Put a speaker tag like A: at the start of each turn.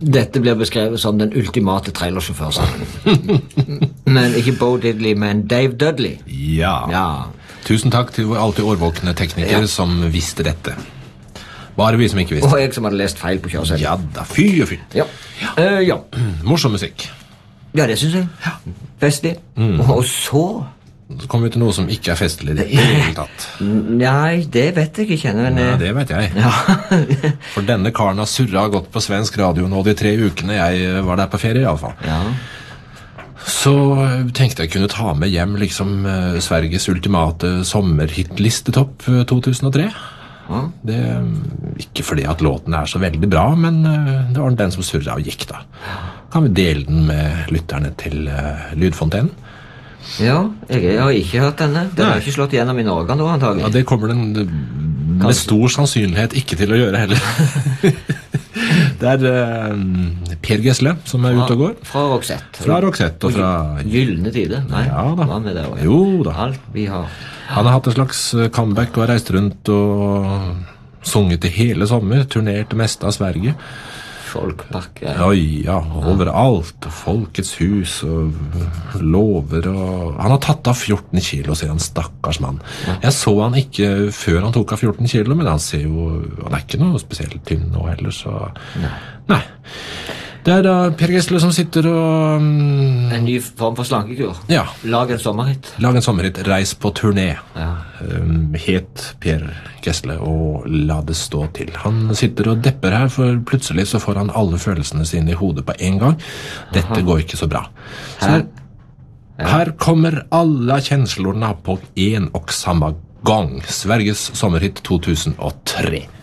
A: Dette blir beskrevet som den ultimate trailersjåførsangen. Men ikke Bo Diddley, men Dave Dudley.
B: Ja. Tusen takk til vår alltid årvåkne tekniker som visste dette. Bare vi som ikke visste.
A: Og jeg som hadde lest feil på kjøreseddelen.
B: Ja da, fy og fint.
A: Ja.
B: Morsom musikk.
A: Ja, det synes jeg. Festlig. Og så
B: kommer vi til noe som ikke festlig i det hele tatt.
A: Nei, det vet jeg ikke. Men
B: ja, det vet jeg.
A: Ja.
B: For denne karen har surret godt på svensk radio nå de 3 ukene jeg var der på ferie i alle fall.
A: Ja.
B: Så tenkte jeg kunne ta med hjem liksom Sveriges ultimate sommerhittlistetopp 2003.
A: Ja.
B: Det ikke fordi at låten så veldig bra, men det var den som surret og gikk da. Kan vi dele den med lytterne til Lydfontenen?
A: Ja, jeg har ikke hørt denne. Den har ikke slått gjennom i Norge nå, antagelig.
B: Ja, det kommer den med stor sannsynlighet ikke til å gjøre heller. Det Per Gessle som ute og går.
A: Fra Roxette.
B: Fra Roxette og fra...
A: Gyllene tider. Nei,
B: ja da.
A: Hva med det også?
B: Jo da.
A: Alt vi har.
B: Han har hatt en slags comeback og har reist rundt og sunget i hele sommer, turnert det meste av Sverige.
A: Folkparker.
B: Ja, overalt. Folkets hus og lover og... Han har tatt av 14 kilo, sier han, stakkars mann. Jeg så han ikke før han tok av 14 kilo, men han ser jo... Han ikke noe spesielt tynn nå heller, så... Nei. Det da Per Gessle som sitter og...
A: En ny form for slankekur.
B: Ja.
A: Lag en sommerhit.
B: Lag en sommerhit, reis på turné.
A: Ja.
B: Het Per Gessle og la det stå til. Han sitter og depper her, for plutselig så får han alle følelsene sine i hodet på en gang. Dette går ikke så bra. Så her kommer alla känslorna på en och samma gång. Sveriges sommerhit 2003.